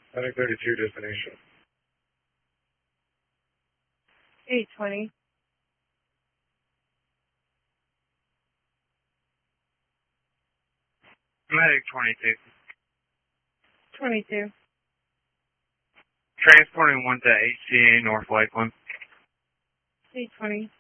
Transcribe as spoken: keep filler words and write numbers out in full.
Medic thirty-two, destination. eight twenty. Medic twenty-two. twenty-two. Transporting one to H C A North Lakeland. eight twenty.